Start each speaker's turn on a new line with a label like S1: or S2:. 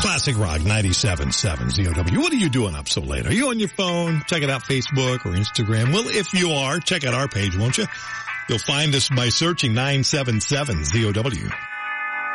S1: Classic Rock 97.7 ZOW. What are you doing up so late? Are you on your phone? Checking out Facebook or Instagram? Well, if you are, check out our page, won't you? You'll find us by searching 977 ZOW.